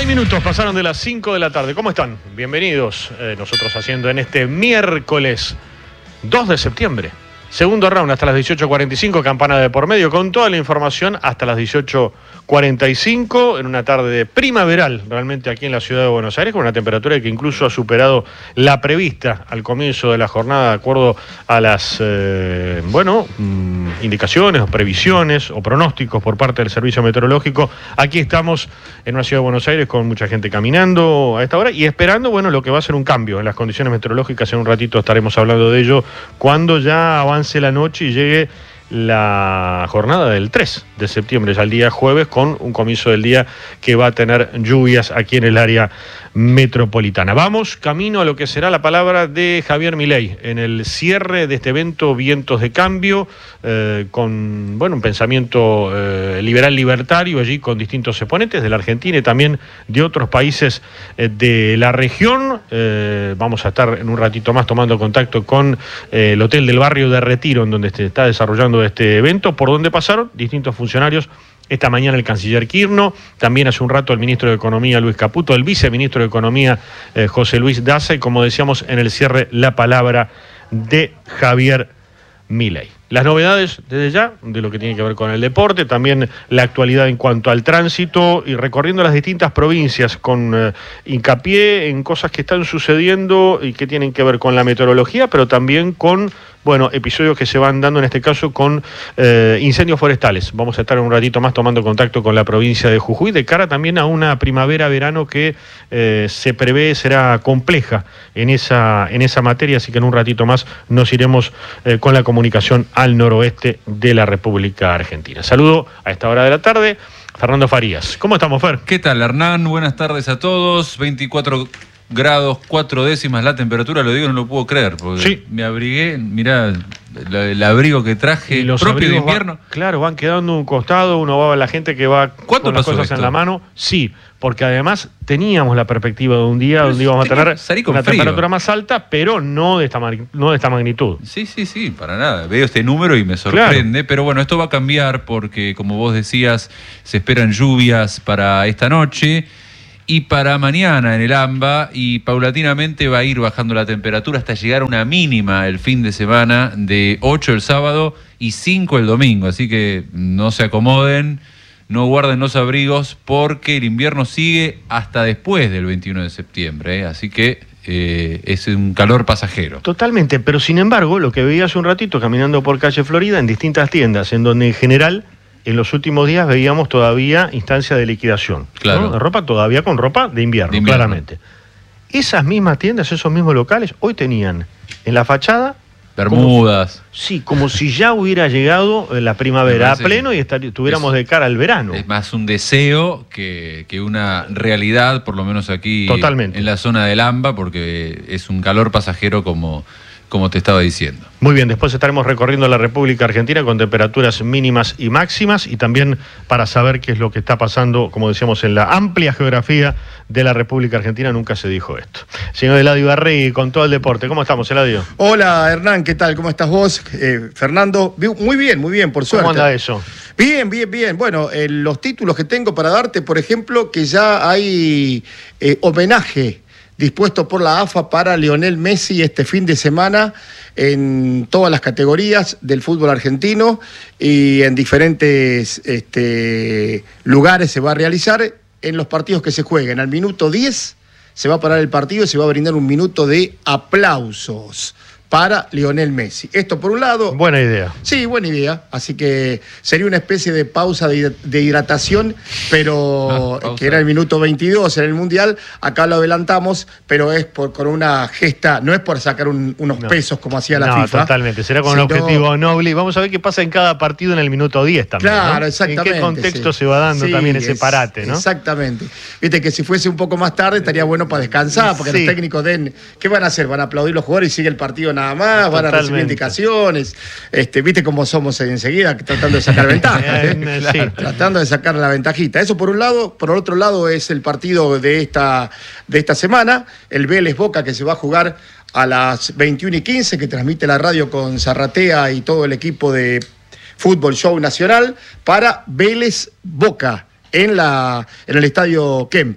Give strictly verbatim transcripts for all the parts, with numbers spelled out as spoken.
minutos pasaron de las cinco de la tarde. ¿Cómo están? Bienvenidos. Eh, nosotros haciendo en este miércoles dos de septiembre. Segundo round hasta las dieciocho cuarenta y cinco, campana de por medio, con toda la información hasta las dieciocho cuarenta y cinco, en una tarde primaveral, realmente aquí en la ciudad de Buenos Aires, con una temperatura que incluso ha superado la prevista al comienzo de la jornada, de acuerdo a las, eh, bueno, mmm, indicaciones o previsiones o pronósticos por parte del Servicio Meteorológico. Aquí estamos en una ciudad de Buenos Aires con mucha gente caminando a esta hora y esperando, bueno, lo que va a ser un cambio en las condiciones meteorológicas. En un ratito estaremos hablando de ello cuando ya avance la noche y llegue la jornada del tres de septiembre, ya el día jueves, con un comienzo del día que va a tener lluvias aquí en el área metropolitana. Vamos camino a lo que será la palabra de Javier Milei en el cierre de este evento Vientos de Cambio, eh, con bueno un pensamiento eh, liberal libertario allí, con distintos exponentes de la Argentina y también de otros países eh, de la región. Eh, vamos a estar en un ratito más tomando contacto con eh, el Hotel del Barrio de Retiro, en donde se está desarrollando este evento, por donde pasaron distintos funcionarios. Esta mañana el canciller Quirno, también hace un rato el ministro de Economía Luis Caputo, el viceministro de Economía eh, José Luis Daza, y como decíamos en el cierre, la palabra de Javier Milei. Las novedades desde ya de lo que tiene que ver con el deporte, también la actualidad en cuanto al tránsito y recorriendo las distintas provincias con eh, hincapié en cosas que están sucediendo y que tienen que ver con la meteorología, pero también con bueno, episodios que se van dando en este caso con eh, incendios forestales. Vamos a estar un ratito más tomando contacto con la provincia de Jujuy, de cara también a una primavera-verano que eh, se prevé será compleja en esa, en esa materia, así que en un ratito más nos iremos eh, con la comunicación al noroeste de la República Argentina. Saludo a esta hora de la tarde, Fernando Farías. ¿Cómo estamos, Fer? ¿Qué tal, Hernán? Buenas tardes a todos. veinticuatro grados, cuatro décimas la temperatura, lo digo, no lo puedo creer, porque sí. Me abrigué, mirá el, el abrigo que traje, y los propio de invierno. Va, claro, van quedando un costado, uno va a la gente que va con las cosas esto? en la mano. Sí, porque además teníamos la perspectiva de un día donde íbamos a tener una frío. temperatura más alta, pero no de, esta, no de esta magnitud. Sí, sí, sí, para nada. Veo este número y me sorprende, claro. Pero bueno, esto va a cambiar porque, como vos decías, se esperan lluvias para esta noche y para mañana en el AMBA, y paulatinamente va a ir bajando la temperatura hasta llegar a una mínima el fin de semana de ocho el sábado y cinco el domingo. Así que no se acomoden, no guarden los abrigos, porque el invierno sigue hasta después del veintiuno de septiembre, ¿eh? Así que eh, es un calor pasajero. Totalmente, pero sin embargo, lo que veía hace un ratito caminando por calle Florida, en distintas tiendas, en donde en general en los últimos días veíamos todavía instancia de liquidación. Claro. ¿no? De ropa todavía con ropa de invierno, de invierno, claramente. Esas mismas tiendas, esos mismos locales, hoy tenían en la fachada bermudas. Como, sí, como si ya hubiera llegado la primavera a pleno y estar, estuviéramos es, de cara al verano. Es más un deseo que, que una realidad, por lo menos aquí Totalmente. En la zona del AMBA, porque es un calor pasajero como, como te estaba diciendo. Muy bien, después estaremos recorriendo la República Argentina con temperaturas mínimas y máximas, y también para saber qué es lo que está pasando, como decíamos, en la amplia geografía de la República Argentina. Nunca se dijo esto. Señor Eladio Ibarregui, con todo el deporte. ¿Cómo estamos, Eladio? Hola, Hernán, ¿qué tal? ¿Cómo estás vos? Eh, Fernando, muy bien, muy bien, por suerte. ¿Cómo anda eso? Bien, bien, bien. Bueno, eh, los títulos que tengo para darte, por ejemplo, que ya hay eh, homenaje dispuesto por la A F A para Lionel Messi este fin de semana en todas las categorías del fútbol argentino, y en diferentes este, lugares se va a realizar. En los partidos que se jueguen, al minuto diez se va a parar el partido y se va a brindar un minuto de aplausos para Lionel Messi. Esto por un lado. Buena idea. Sí, buena idea. Así que sería una especie de pausa de, de hidratación, pero ah, que era el minuto veintidós en el Mundial. Acá lo adelantamos, pero es por, con una gesta, no es por sacar un, unos no. pesos como hacía la no, FIFA. No, totalmente. Será con sino... un objetivo noble. Y vamos a ver qué pasa en cada partido en el minuto diez también. Claro, ¿no? exactamente. En qué contexto sí. se va dando sí, también ese es, parate, ¿no? Exactamente. Viste que si fuese un poco más tarde estaría bueno para descansar, porque sí. Los técnicos den. ¿Qué van a hacer? ¿Van a aplaudir los jugadores y sigue el partido nada más? ¿Van Totalmente. a recibir indicaciones? Este, ¿Viste cómo somos enseguida tratando de sacar ventaja? ¿eh? Sí. Tratando de sacar la ventajita. Eso por un lado. Por otro lado es el partido de esta, de esta semana, el Vélez Boca, que se va a jugar a las veintiuna y quince, que transmite la radio con Zarratea y todo el equipo de Fútbol Show Nacional, para Vélez Boca en, la, en el Estadio Kempes.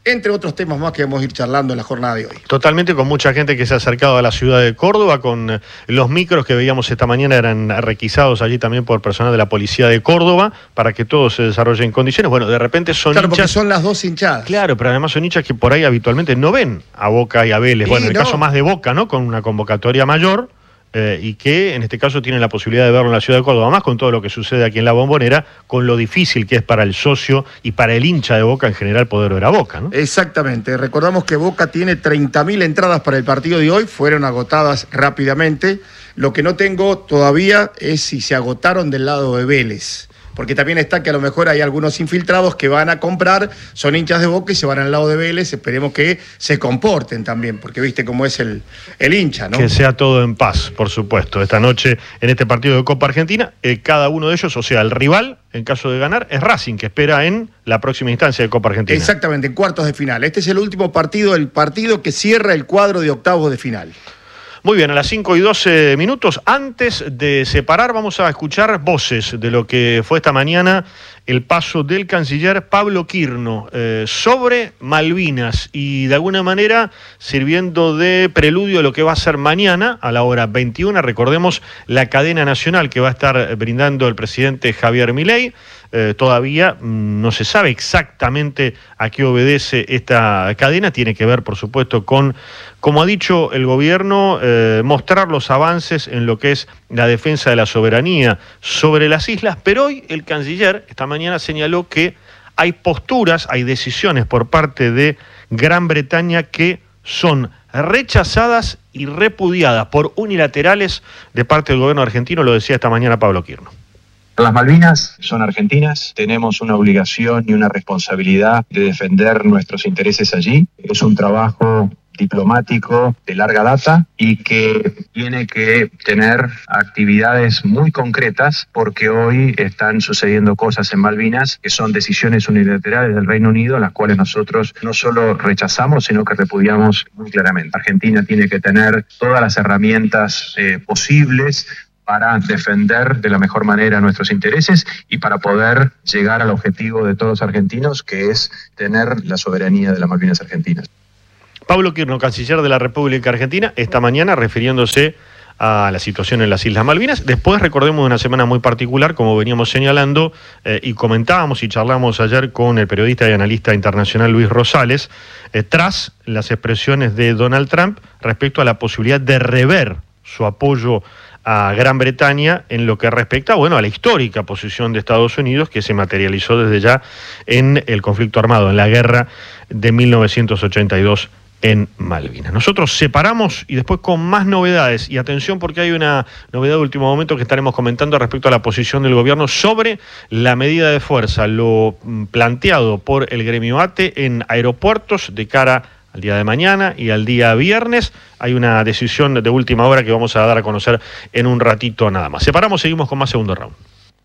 entre otros temas más que vamos a ir charlando en la jornada de hoy. Totalmente, con mucha gente que se ha acercado a la ciudad de Córdoba, con los micros que veíamos esta mañana eran requisados allí también por personal de la policía de Córdoba para que todo se desarrolle en condiciones. Bueno, de repente son claro, hinchas... porque son las dos hinchadas. Claro, pero además son hinchas que por ahí habitualmente no ven a Boca y a Vélez. Sí, bueno, en el no. caso más de Boca, ¿no? Con una convocatoria mayor... Eh, y que en este caso tienen la posibilidad de verlo en la ciudad de Córdoba, más con todo lo que sucede aquí en la Bombonera, con lo difícil que es para el socio y para el hincha de Boca en general poder ver a Boca, ¿no? Exactamente, recordamos que Boca tiene treinta mil entradas para el partido de hoy, fueron agotadas rápidamente. Lo que no tengo todavía es si se agotaron del lado de Vélez, porque también está que a lo mejor hay algunos infiltrados que van a comprar, son hinchas de Boca y se van al lado de Vélez. Esperemos que se comporten también, porque viste cómo es el, el hincha, ¿no? Que sea todo en paz, por supuesto. Esta noche, en este partido de Copa Argentina, eh, cada uno de ellos, o sea, el rival, en caso de ganar, es Racing, que espera en la próxima instancia de Copa Argentina. Exactamente, en cuartos de final. Este es el último partido, el partido que cierra el cuadro de octavos de final. Muy bien, a las cinco y doce minutos, antes de separar, vamos a escuchar voces de lo que fue esta mañana el paso del canciller Pablo Quirno eh, sobre Malvinas y de alguna manera sirviendo de preludio a lo que va a ser mañana a la hora veintiuna. Recordemos la cadena nacional que va a estar brindando el presidente Javier Milei. Eh, todavía mmm, no se sabe exactamente a qué obedece esta cadena. Tiene que ver, por supuesto, con, como ha dicho el gobierno, eh, mostrar los avances en lo que es la defensa de la soberanía sobre las islas. Pero hoy el canciller, esta mañana, señaló que hay posturas, hay decisiones por parte de Gran Bretaña que son rechazadas y repudiadas por unilaterales de parte del gobierno argentino. Lo decía esta mañana Pablo Quirno. Las Malvinas son argentinas, tenemos una obligación y una responsabilidad de defender nuestros intereses allí. Es un trabajo diplomático de larga data y que tiene que tener actividades muy concretas porque hoy están sucediendo cosas en Malvinas que son decisiones unilaterales del Reino Unido, las cuales nosotros no solo rechazamos, sino que repudiamos muy claramente. Argentina tiene que tener todas las herramientas eh, posibles para defender de la mejor manera nuestros intereses y para poder llegar al objetivo de todos los argentinos, que es tener la soberanía de las Malvinas argentinas. Pablo Quirno, canciller de la República Argentina, esta mañana refiriéndose a la situación en las Islas Malvinas. Después, recordemos, de una semana muy particular, como veníamos señalando eh, y comentábamos y charlamos ayer con el periodista y analista internacional Luis Rosales, eh, tras las expresiones de Donald Trump respecto a la posibilidad de rever su apoyo a Gran Bretaña en lo que respecta, bueno, a la histórica posición de Estados Unidos que se materializó desde ya en el conflicto armado, en la guerra de mil novecientos ochenta y dos en Malvinas. Nosotros separamos y después con más novedades, y atención porque hay una novedad de último momento que estaremos comentando respecto a la posición del gobierno sobre la medida de fuerza, lo planteado por el gremio ATE en aeropuertos de cara al día de mañana y al día viernes. Hay una decisión de última hora que vamos a dar a conocer en un ratito nada más. Separamos, seguimos con más segundo round.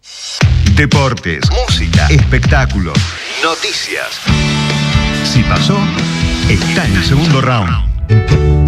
Deportes, música, espectáculos, noticias. Si pasó, está en el segundo round.